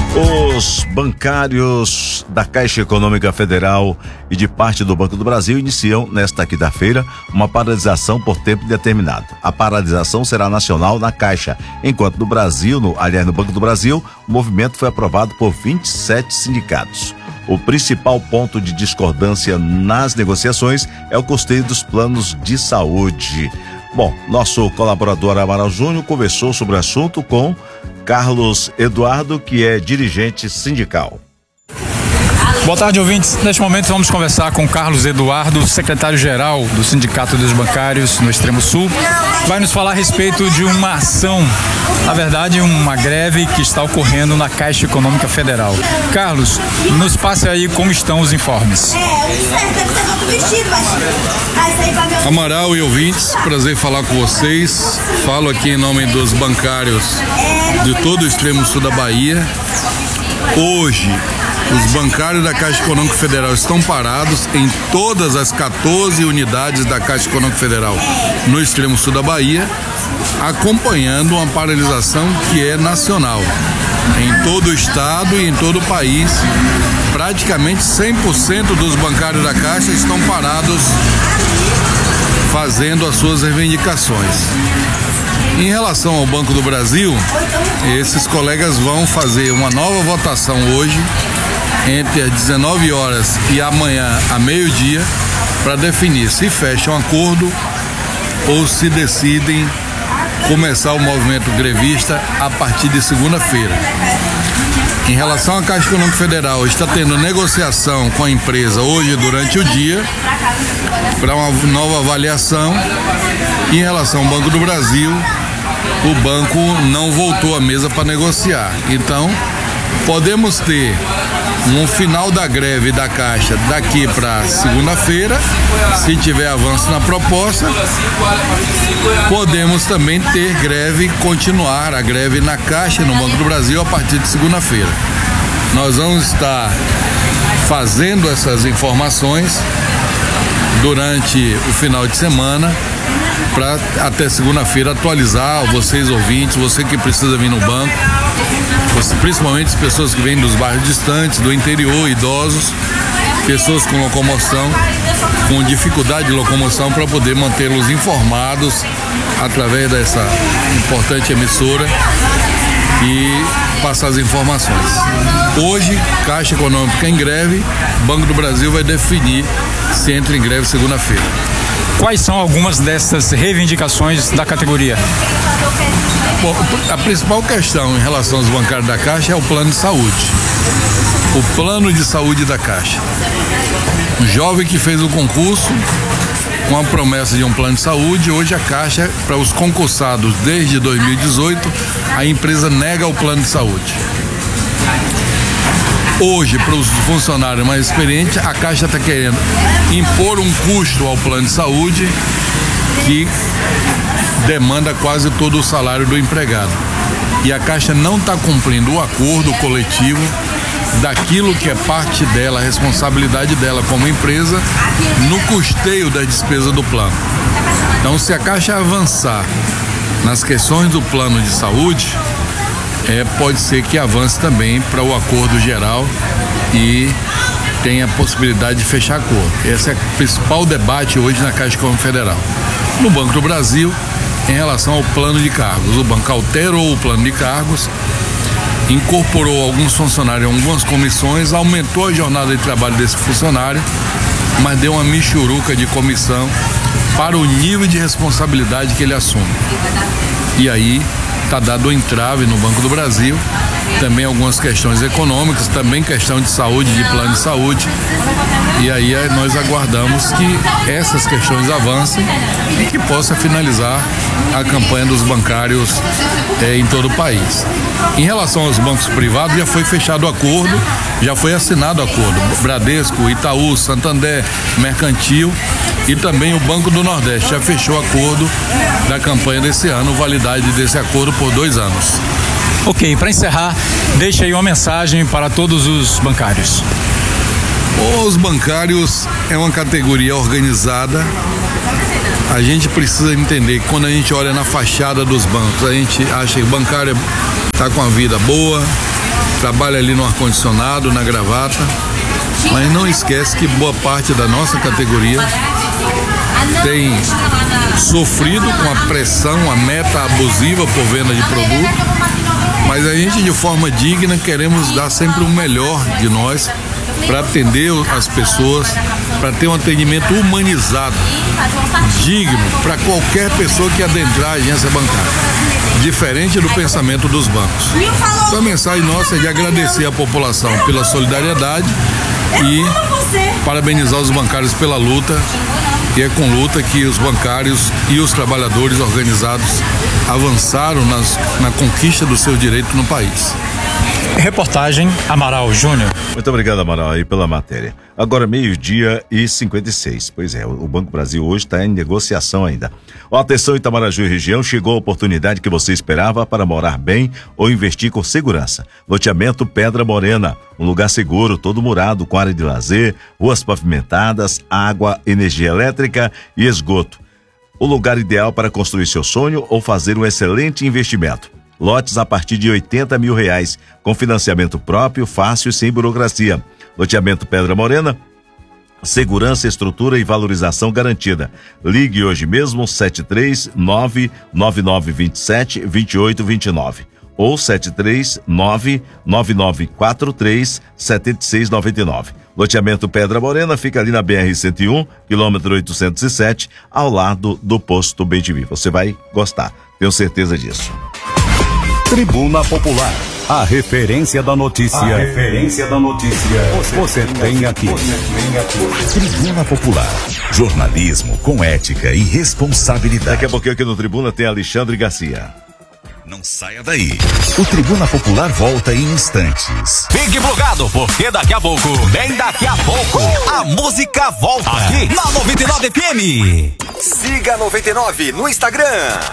Os bancários da Caixa Econômica Federal e de parte do Banco do Brasil iniciam nesta quinta-feira uma paralisação por tempo determinado. A paralisação será nacional na Caixa, enquanto no Brasil, no Banco do Brasil, o movimento foi aprovado por 27 sindicatos. O principal ponto de discordância nas negociações é o custeio dos planos de saúde. Bom, nosso colaborador Amaral Júnior conversou sobre o assunto com Carlos Eduardo, que é dirigente sindical. Boa tarde, ouvintes. Neste momento vamos conversar com Carlos Eduardo, secretário-geral do Sindicato dos Bancários no Extremo Sul. Vai nos falar a respeito de uma ação, na verdade uma greve que está ocorrendo na Caixa Econômica Federal. Carlos, nos passe aí como estão os informes. Amaral e ouvintes, prazer falar com vocês. Falo aqui em nome dos bancários de todo o Extremo Sul da Bahia. Hoje, os bancários da Caixa Econômica Federal estão parados em todas as 14 unidades da Caixa Econômica Federal no Extremo Sul da Bahia, acompanhando uma paralisação que é nacional. Em todo o estado e em todo o país, praticamente 100% dos bancários da Caixa estão parados fazendo as suas reivindicações. Em relação ao Banco do Brasil, esses colegas vão fazer uma nova votação hoje, entre as 19 horas e amanhã a meio-dia, para definir se fecham acordo ou se decidem começar o movimento grevista a partir de segunda-feira. Em relação à Caixa Econômica Federal, está tendo negociação com a empresa hoje durante o dia para uma nova avaliação. Em relação ao Banco do Brasil, o banco não voltou à mesa para negociar. Então, podemos ter um final da greve da Caixa daqui para segunda-feira, se tiver avanço na proposta. Podemos também ter continuar a greve na Caixa e no Banco do Brasil a partir de segunda-feira. Nós vamos estar fazendo essas informações durante o final de semana, para até segunda-feira atualizar vocês ouvintes, você que precisa vir no banco, principalmente as pessoas que vêm dos bairros distantes, do interior, idosos, pessoas com locomoção, com dificuldade de locomoção, para poder mantê-los informados através dessa importante emissora e passar as informações. Hoje, Caixa Econômica em greve, Banco do Brasil vai definir se entra em greve segunda-feira. Quais são algumas dessas reivindicações da categoria? Bom, a principal questão em relação aos bancários da Caixa é o plano de saúde. O plano de saúde da Caixa. Um jovem que fez o concurso com a promessa de um plano de saúde, hoje a Caixa, para os concursados desde 2018, a empresa nega o plano de saúde. Hoje, para os funcionários mais experientes, a Caixa está querendo impor um custo ao plano de saúde que demanda quase todo o salário do empregado. E a Caixa não está cumprindo o acordo coletivo daquilo que é parte dela, a responsabilidade dela como empresa, no custeio da despesa do plano. Então, se a Caixa avançar nas questões do plano de saúde, pode ser que avance também para o acordo geral e tenha a possibilidade de fechar acordo. Esse é o principal debate hoje na Caixa Econômica Federal. No Banco do Brasil, em relação ao plano de cargos, o banco alterou o plano de cargos, incorporou alguns funcionários em algumas comissões, aumentou a jornada de trabalho desse funcionário, mas deu uma michuruca de comissão para o nível de responsabilidade que ele assume. E aí está dado o entrave no Banco do Brasil, também algumas questões econômicas, também questão de saúde, de plano de saúde. E aí nós aguardamos que essas questões avancem e que possa finalizar a campanha dos bancários em todo o país. Em relação aos bancos privados, já foi fechado o acordo, já foi assinado o acordo. Bradesco, Itaú, Santander, Mercantil e também o Banco do Nordeste já fechou o acordo da campanha desse ano, validade desse acordo por 2 anos. Ok, para encerrar, deixe aí uma mensagem para todos os bancários. Os bancários é uma categoria organizada. A gente precisa entender que quando a gente olha na fachada dos bancos, a gente acha que o bancário está com a vida boa, trabalha ali no ar-condicionado, na gravata, mas não esquece que boa parte da nossa categoria tem sofrido com a pressão, a meta abusiva por venda de produto, mas a gente, de forma digna, queremos dar sempre o melhor de nós para atender as pessoas, para ter um atendimento humanizado, digno para qualquer pessoa que adentrar a agência bancária, diferente do pensamento dos bancos. Então a mensagem nossa é de agradecer a população pela solidariedade e parabenizar os bancários pela luta, e é com luta que os bancários e os trabalhadores organizados avançaram na conquista do seu direito no país. Reportagem Amaral Júnior. Muito obrigado, Amaral, aí pela matéria. Agora 12:56. Pois é, o Banco Brasil hoje está em negociação ainda. Atenção, Itamaraju e região, chegou a oportunidade que você esperava para morar bem ou investir com segurança. Loteamento Pedra Morena, um lugar seguro, todo murado, com área de lazer, ruas pavimentadas, água, energia elétrica e esgoto. O lugar ideal para construir seu sonho ou fazer um excelente investimento. Lotes a partir de R$80 mil, com financiamento próprio, fácil e sem burocracia. Loteamento Pedra Morena, segurança, estrutura e valorização garantida. Ligue hoje mesmo 739-9927-2829 ou 739-9943-7699. Loteamento Pedra Morena fica ali na BR-101, quilômetro 807, ao lado do posto Bem-de-Vi. Você vai gostar, tenho certeza disso. Tribuna Popular, a referência da notícia. A referência da notícia. Você tem aqui. Tribuna Popular, jornalismo com ética e responsabilidade. Daqui a pouquinho aqui no Tribuna tem Alexandre Garcia. Não saia daí. O Tribuna Popular volta em instantes. Fique plugado, porque daqui a pouco, bem daqui a pouco, a música volta aqui na 99 FM. Siga 99 no Instagram,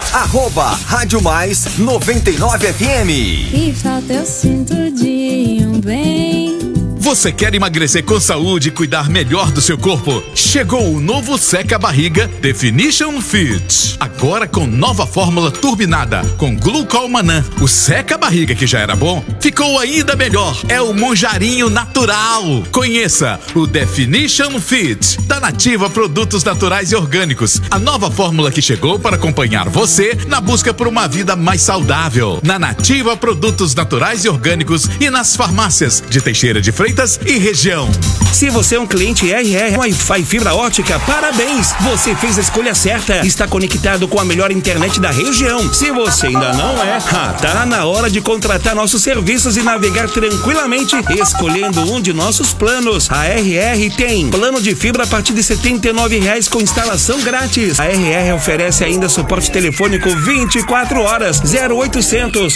@Rádio Mais 99 FM. E falta eu sinto de um bem. Você quer emagrecer com saúde e cuidar melhor do seu corpo? Chegou o novo Seca Barriga Definition Fit. Agora com nova fórmula turbinada com glucomannan. O Seca Barriga, que já era bom, ficou ainda melhor. É o Monjarinho natural. Conheça o Definition Fit da Nativa Produtos Naturais e Orgânicos. A nova fórmula que chegou para acompanhar você na busca por uma vida mais saudável. Na Nativa Produtos Naturais e Orgânicos e nas farmácias de Teixeira de Freitas e região. Se você é um cliente RR Wi-Fi fibra ótica, parabéns! Você fez a escolha certa. Está conectado com a melhor internet da região. Se você ainda não é, tá na hora de contratar nossos serviços e navegar tranquilamente escolhendo um de nossos planos. A RR tem plano de fibra a partir de R$ 79,00 com instalação grátis. A RR oferece ainda suporte telefônico 24 horas, 0800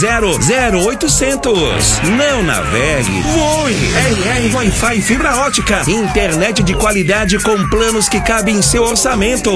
130 0800. Não navegue, voe! RR Wi-Fi fibra ótica, internet de qualidade com planos que cabem em seu orçamento.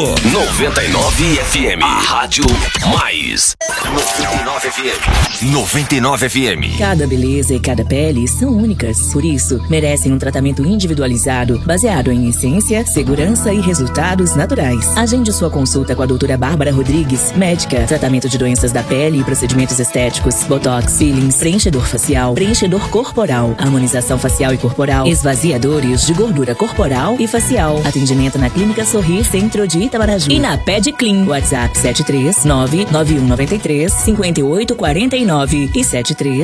99 FM, a Rádio Mais. 99 FM. 99 FM. Cada beleza e cada pele são únicas, por isso merecem um tratamento individualizado, baseado em essência, segurança e resultados naturais. Agende sua consulta com a doutora Bárbara Rodrigues, médica, tratamento de doenças da pele e procedimentos estéticos, botox, peelings, preenchedor facial, preenchedor corporal, harmonização facial e corporal, esvaziadores de gordura corporal e facial. Atendimento na Clínica Sorrir, Centro de Itamaraju. E na Ped Clean, WhatsApp 73991935849 e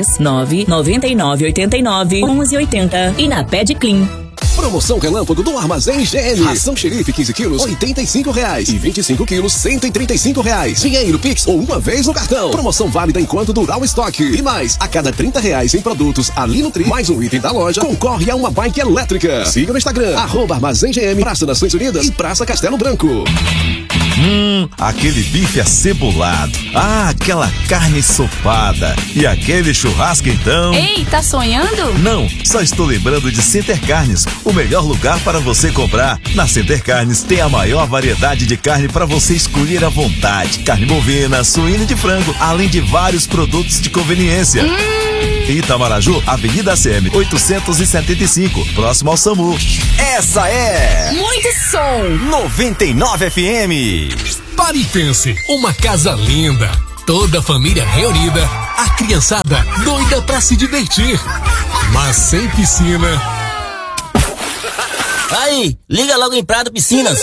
73999891180. E na Ped Clean. Promoção relâmpago do Armazém GM. Ração xerife 15 quilos, R$85. E 25 quilos, R$135. Dinheiro Pix ou uma vez no cartão. Promoção válida enquanto durar o estoque. E mais, a cada R$30 em produtos ali no Tri, mais um item da loja, concorre a uma bike elétrica. Siga no Instagram, @Armazém GM, Praça Nações Unidas e Praça Castelo Branco. Aquele bife acebolado. Aquela carne ensopada. E aquele churrasco então. Ei, tá sonhando? Não, só estou lembrando de Center Carnes, o melhor lugar para você comprar. Na Center Carnes tem a maior variedade de carne para você escolher à vontade. Carne bovina, suína e de frango, além de vários produtos de conveniência. Itamaraju, Avenida ACM 875, próximo ao SAMU. Essa é Muito som! 99 FM. Paritense, uma casa linda, toda a família reunida A criançada doida pra se divertir, mas sem piscina. Aí, liga logo em Prado Piscinas,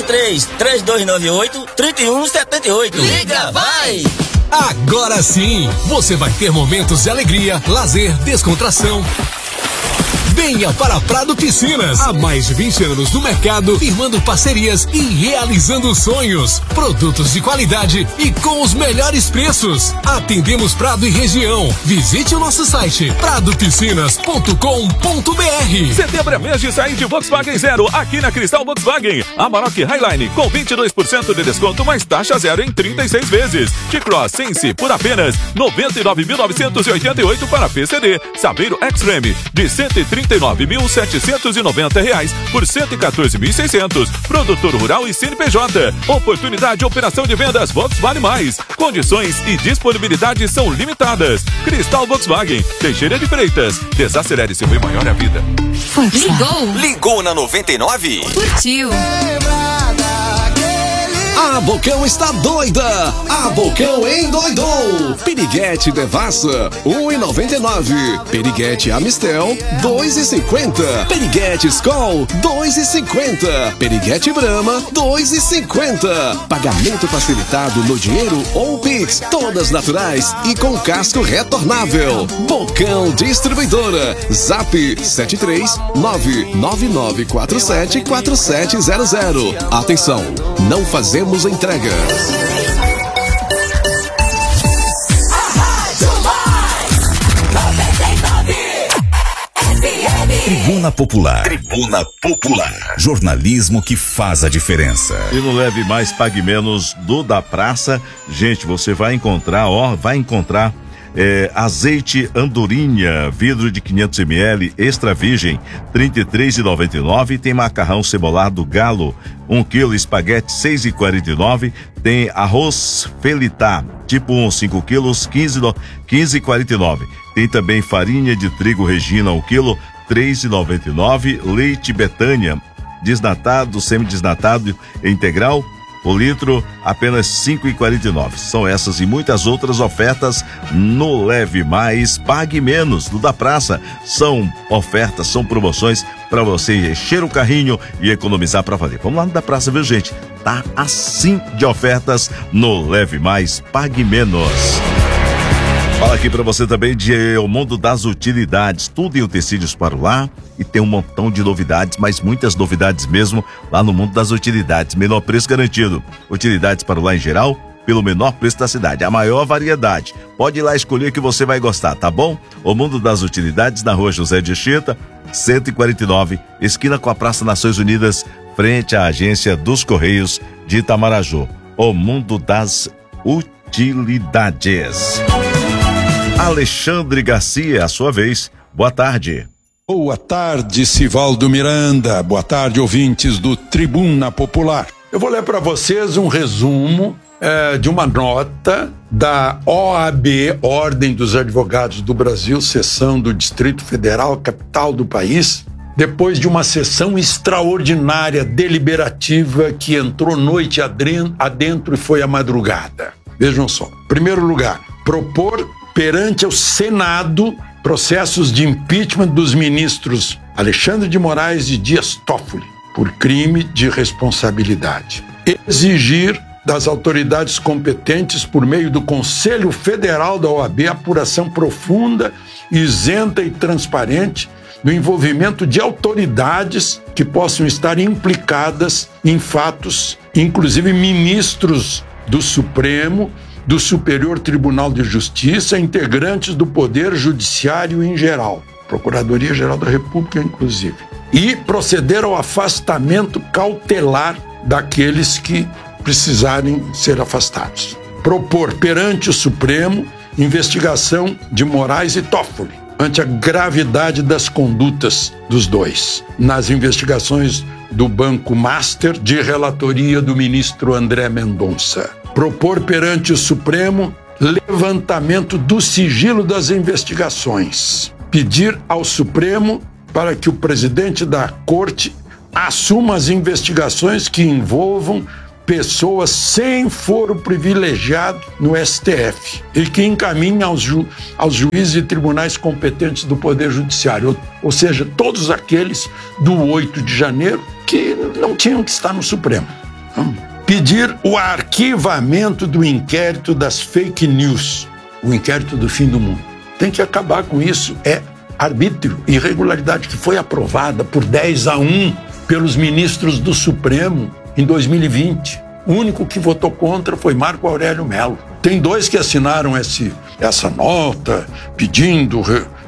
73-3298-3178. Liga, vai! Agora sim, você vai ter momentos de alegria, lazer, descontração. Venha para Prado Piscinas. Há mais de 20 anos no mercado, firmando parcerias e realizando sonhos. Produtos de qualidade e com os melhores preços. Atendemos Prado e região. Visite o nosso site pradopiscinas.com.br. Setembro é mês de sair de Volkswagen Zero aqui na Cristal Volkswagen. Amarok Highline com 22% de desconto mais taxa zero em 36 vezes. T-Cross Sense por apenas R$ 99.988 para PCD. Saveiro X-Treme de R$ 139.790 por R$ 114.600. Produtor Rural e CNPJ. Oportunidade de operação de vendas Volkswagen Mais. Condições e disponibilidade são limitadas. Cristal Volkswagen. Teixeira de Freitas. Desacelere seu bem maior a vida. Ligou na 99? Curtiu. A Bocão está doida! A Bocão endoidou! Piriguete Devassa, 1,99. Piriguete Amistel, 2,50. Piriguete Skol, 2,50. Piriguete Brahma, 2,50. Pagamento facilitado no dinheiro ou Pix, todas naturais e com casco retornável. Bocão Distribuidora, Zap 73999474700. Atenção, não fazemos entregas. Tribuna Popular. Tribuna Popular. Jornalismo que faz a diferença. E no Leve Mais, Pague Menos do Da Praça, gente, você vai encontrar, azeite Andorinha, vidro de 500 ml, extra virgem, R$ 33,99. Tem macarrão cebolado Galo, 1 kg, espaguete, R$ 6,49. Tem arroz Felitá, tipo 1, 5 quilos, R$ 15,49. Tem também farinha de trigo Regina, 1 kg, R$ 3,99. Leite Betânia, desnatado, semidesnatado integral, o litro, apenas R$ 5,49. São essas e muitas outras ofertas no Leve Mais, Pague Menos do Da Praça. São ofertas, são promoções para você encher o carrinho e economizar para fazer. Vamos lá no Da Praça, viu, gente? Tá assim de ofertas no Leve Mais, Pague Menos. Fala aqui para você também de O Mundo das Utilidades, tudo em utensílios para o lar, e tem um montão de novidades, mas muitas novidades mesmo lá no Mundo das Utilidades. Menor preço garantido. Utilidades para o lar em geral, pelo menor preço da cidade, a maior variedade. Pode ir lá escolher que você vai gostar, tá bom? O Mundo das Utilidades na Rua José de Anchieta, 149, esquina com a Praça Nações Unidas, frente à Agência dos Correios de Itamaraju. O Mundo das Utilidades. Alexandre Garcia, a sua vez. Boa tarde. Boa tarde, Sivaldo Miranda. Boa tarde, ouvintes do Tribuna Popular. Eu vou ler para vocês um resumo de uma nota da OAB, Ordem dos Advogados do Brasil, seção do Distrito Federal, capital do país, depois de uma sessão extraordinária, deliberativa, que entrou noite adentro e foi à madrugada. Vejam só. Em primeiro lugar, propor perante o Senado processos de impeachment dos ministros Alexandre de Moraes e Dias Toffoli por crime de responsabilidade. Exigir das autoridades competentes, por meio do Conselho Federal da OAB, apuração profunda, isenta e transparente do envolvimento de autoridades que possam estar implicadas em fatos, inclusive ministros do Supremo, do Superior Tribunal de Justiça, integrantes do Poder Judiciário em geral, Procuradoria-Geral da República, inclusive, e proceder ao afastamento cautelar daqueles que precisarem ser afastados. Propor perante o Supremo investigação de Moraes e Toffoli, ante a gravidade das condutas dos dois, nas investigações do Banco Master, de relatoria do ministro André Mendonça. Propor perante o Supremo levantamento do sigilo das investigações. Pedir ao Supremo para que o presidente da Corte assuma as investigações que envolvam pessoas sem foro privilegiado no STF e que encaminha aos juízes e tribunais competentes do Poder Judiciário, ou seja, todos aqueles do 8 de janeiro que não tinham que estar no Supremo. Pedir o arquivamento do inquérito das fake news, o inquérito do fim do mundo. Tem que acabar com isso. É arbítrio, irregularidade que foi aprovada por 10-1 pelos ministros do Supremo em 2020. O único que votou contra foi Marco Aurélio Mello. Tem 2 que assinaram essa nota pedindo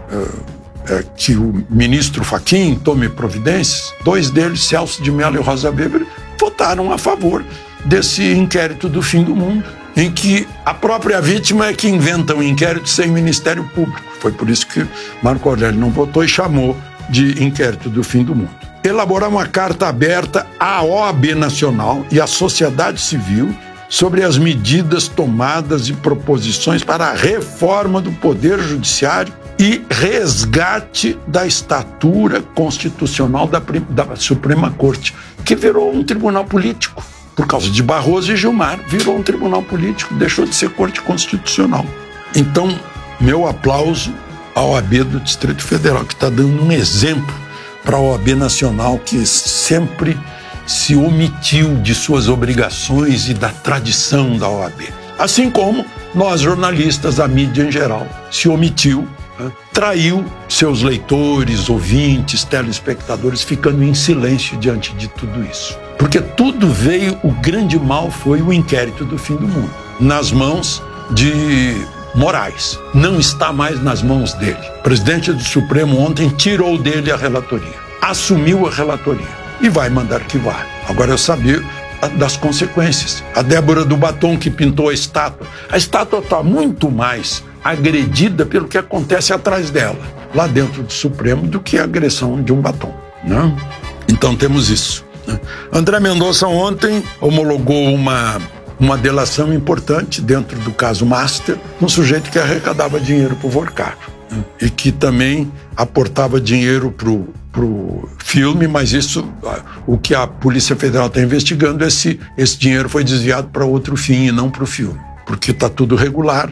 que o ministro Fachin tome providências. 2 deles, Celso de Mello e Rosa Weber, votaram a favor desse inquérito do fim do mundo, em que a própria vítima é que inventa um inquérito sem Ministério Público. Foi por isso que Marco Aurélio não votou e chamou de inquérito do fim do mundo. Elaborar uma carta aberta à OAB Nacional e à sociedade civil sobre as medidas tomadas e proposições para a reforma do Poder Judiciário e resgate da estatura constitucional da Suprema Corte, que virou um tribunal político. Por causa de Barroso e Gilmar, virou um tribunal político, deixou de ser Corte Constitucional. Então, meu aplauso à OAB do Distrito Federal, que está dando um exemplo para a OAB Nacional, que sempre se omitiu de suas obrigações e da tradição da OAB. Assim como nós, jornalistas, a mídia em geral, se omitiu, traiu seus leitores, ouvintes, telespectadores, ficando em silêncio diante de tudo isso. Porque tudo veio, o grande mal foi o inquérito do fim do mundo, nas mãos de Moraes. Não está mais nas mãos dele. O presidente do Supremo ontem tirou dele a relatoria, assumiu a relatoria e vai mandar arquivar. Agora eu sabia das consequências. A Débora do Batom, que pintou a estátua está muito mais agredida pelo que acontece atrás dela, lá dentro do Supremo, do que a agressão de um batom, né? Então temos isso. André Mendonça ontem homologou uma delação importante dentro do caso Master, um sujeito que arrecadava dinheiro para o Vorcado, né? E que também aportava dinheiro para o filme, mas isso, o que a Polícia Federal está investigando é se esse dinheiro foi desviado para outro fim e não para o filme. Porque está tudo regular,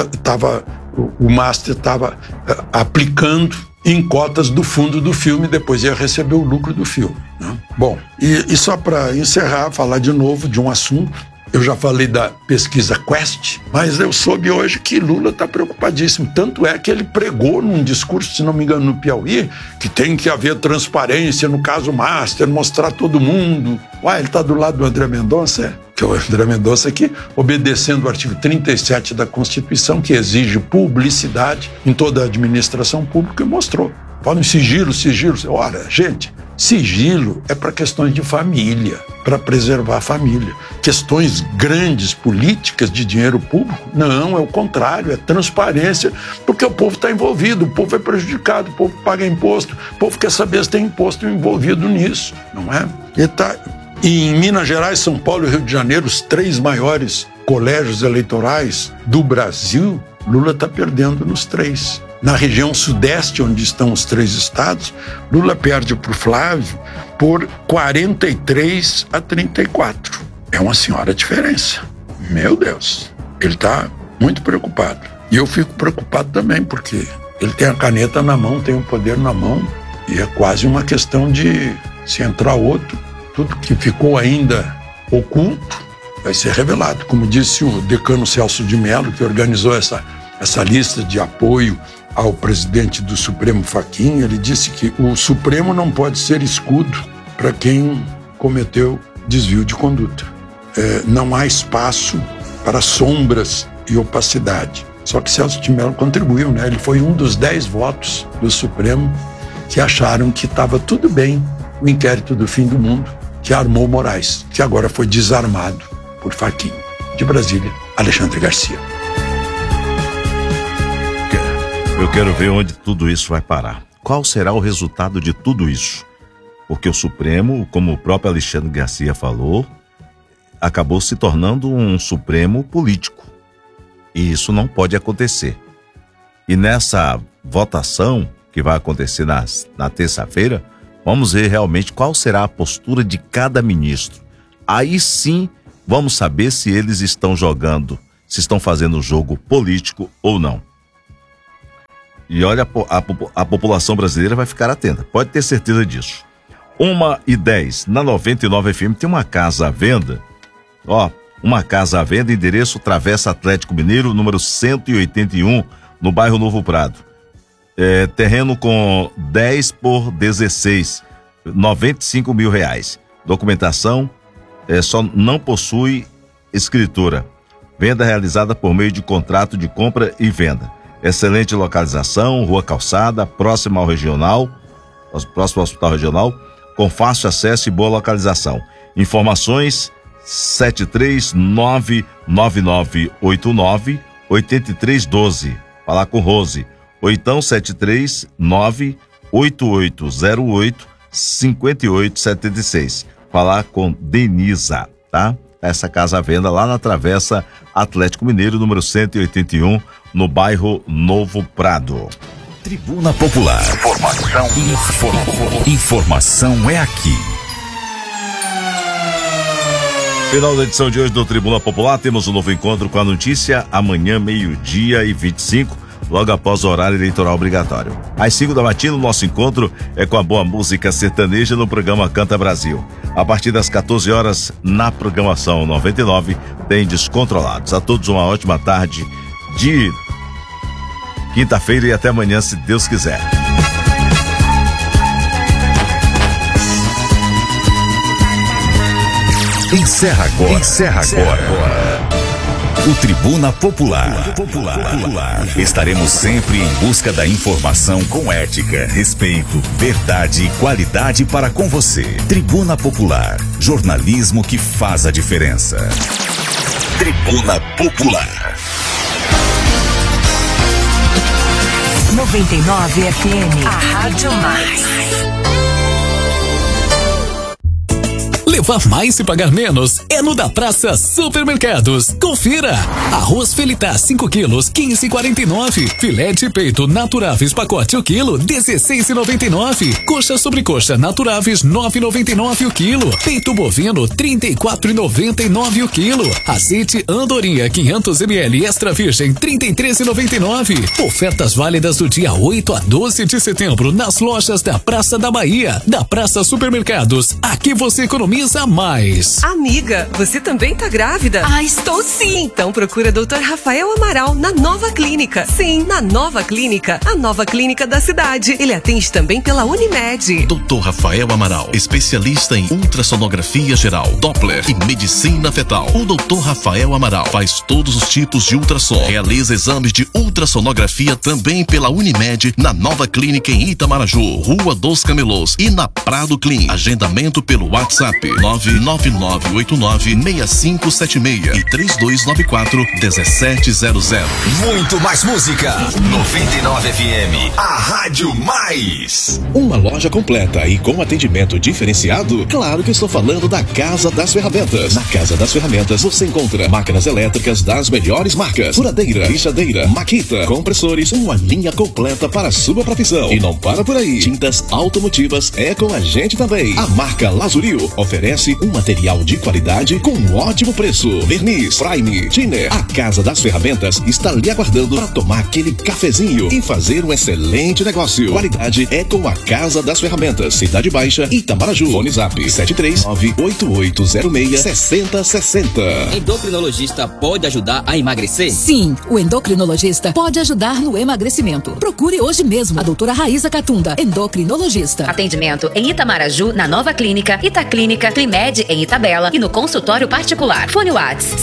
o Master estava aplicando em cotas do fundo do filme, depois ia receber o lucro do filme, né? Bom, e só para encerrar, falar de novo de um assunto, eu já falei da pesquisa Quest, mas eu soube hoje que Lula está preocupadíssimo, tanto é que ele pregou num discurso, se não me engano, no Piauí, que tem que haver transparência no caso Master, mostrar todo mundo. Ué, ele está do lado do André Mendonça, que é o André Mendonça aqui, obedecendo o artigo 37 da Constituição, que exige publicidade em toda a administração pública, e mostrou. Falam sigilo. Ora, gente, sigilo é para questões de família, para preservar a família. Questões grandes, políticas de dinheiro público, não, é o contrário, é transparência, porque o povo está envolvido, o povo é prejudicado, o povo paga imposto, o povo quer saber se tem imposto envolvido nisso, não é? E em Minas Gerais, São Paulo e Rio de Janeiro, os 3 maiores colégios eleitorais do Brasil, Lula está perdendo nos 3. Na região sudeste, onde estão os 3 estados, Lula perde para o Flávio por 43-34. É uma senhora diferença. Meu Deus, ele está muito preocupado. E eu fico preocupado também, porque ele tem a caneta na mão, tem o poder na mão, e é quase uma questão de, se entrar outro, tudo que ficou ainda oculto vai ser revelado. Como disse o decano Celso de Mello, que organizou essa lista de apoio ao presidente do Supremo Fachin, ele disse que o Supremo não pode ser escudo para quem cometeu desvio de conduta. Não há espaço para sombras e opacidade. Só que Celso de Mello contribuiu, né? Ele foi um dos 10 votos do Supremo que acharam que estava tudo bem o inquérito do fim do mundo, que armou Moraes, que agora foi desarmado por Fachin. De Brasília, Alexandre Garcia. Eu quero ver onde tudo isso vai parar. Qual será o resultado de tudo isso? Porque o Supremo, como o próprio Alexandre Garcia falou, acabou se tornando um Supremo político. E isso não pode acontecer. E nessa votação que vai acontecer na terça-feira, vamos ver realmente qual será a postura de cada ministro. Aí sim Vamos saber se eles estão jogando, se estão fazendo jogo político ou não. E olha, a população brasileira vai ficar atenta, pode ter certeza disso. 1h10, na 99 FM tem uma casa à venda, uma casa à venda, endereço Travessa Atlético Mineiro, número 181, no bairro Novo Prado. Terreno com 10 por 16, R$95 mil. Documentação, só não possui escritura. Venda realizada por meio de contrato de compra e venda. Excelente localização, Rua Calçada, próximo ao Hospital Regional, com fácil acesso e boa localização. Informações 73999898312. Falar com Rose. Ou então 73988085876. Falar com Denisa, tá? Essa casa à venda lá na Travessa Atlético Mineiro, número 181, no bairro Novo Prado. Tribuna Popular. Informação é aqui. Final da edição de hoje do Tribuna Popular, temos um novo encontro com a notícia amanhã, 12h25, logo após o horário eleitoral obrigatório. Às 5 da matina, o nosso encontro é com a boa música sertaneja no programa Canta Brasil. A partir das 14 horas, na programação 99, tem Descontrolados. A todos uma ótima tarde de quinta-feira e até amanhã, se Deus quiser. Encerra agora. O Tribuna Popular. Estaremos sempre em busca da informação com ética, respeito, verdade e qualidade para com você. Tribuna Popular. Jornalismo que faz a diferença. Tribuna Popular. 99 FM, a Rádio Mais. Levar mais e pagar menos é no da Praça Supermercados. Confira! Arroz Felitá 5 quilos, 15,49. Filé de peito naturáveis pacote o quilo, 16,99. Coxa sobrecoxa naturáveis 9,99 o quilo. Peito bovino 34,99 o quilo. Azeite Andorinha 500 ml extra virgem 33,99. Ofertas válidas do dia 8 a 12 de setembro nas lojas da Praça da Bahia, da Praça Supermercados. Aqui você economiza mais. Amiga, você também tá grávida? Estou sim! Então procura Dr. Rafael Amaral na Nova Clínica. Sim, na Nova Clínica, a nova clínica da cidade. Ele atende também pela Unimed. Dr. Rafael Amaral, especialista em ultrassonografia geral, Doppler e medicina fetal. O Dr. Rafael Amaral faz todos os tipos de ultrassom. Realiza exames de ultrassonografia também pela Unimed, na Nova Clínica em Itamaraju, Rua dos Camelôs e na Prado Clean. Agendamento pelo WhatsApp 99989-6576 e 3294-1700. Muito mais música. 99 FM, a Rádio Mais. Uma loja completa e com atendimento diferenciado? Claro que estou falando da Casa das Ferramentas. Na Casa das Ferramentas você encontra máquinas elétricas das melhores marcas: furadeira, lixadeira, Makita, compressores, uma linha completa para a sua profissão. E não para por aí. Tintas automotivas é com a gente também. A marca Lazuril oferece um material de qualidade com um ótimo preço. Verniz, Prime, Thinner. A Casa das Ferramentas está lhe aguardando para tomar aquele cafezinho e fazer um excelente negócio. Qualidade é com a Casa das Ferramentas. Cidade Baixa, Itamaraju. Fone Zap 7398806-6060. Endocrinologista pode ajudar a emagrecer? Sim, o endocrinologista pode ajudar no emagrecimento. Procure hoje mesmo a doutora Raíza Catunda, endocrinologista. Atendimento em Itamaraju, na Nova Clínica, Itaclínica, Climed em Itabela e no consultório particular. Fone Whats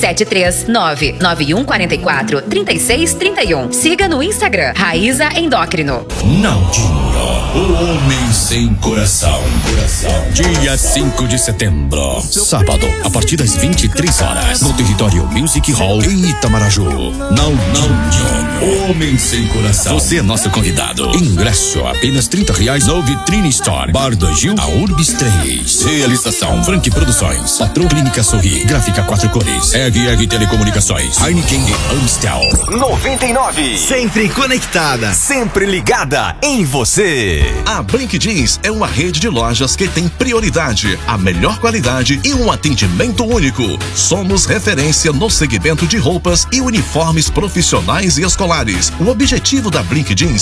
73991443631. Siga no Instagram, Raíza Endócrino. Naldinho, o homem sem coração. Dia 5 de setembro, sábado, a partir das 23 horas, no território Music Hall em Itamaraju. Naldinho, homem sem coração. Você é nosso convidado. Ingresso apenas R$30 no Vitrine Store. Bar do Gil, a Urbis 3. Realização Frank Produções, Patrão Clínica Sorri, Gráfica 4 Cores, RR Telecomunicações, Heineken e Amstel. 99. Sempre conectada, sempre ligada em você. você. A Blink Jeans é uma rede de lojas que tem prioridade, a melhor qualidade e um atendimento único. Somos referência no segmento de roupas e uniformes profissionais e escolares. O objetivo da Blink Jeans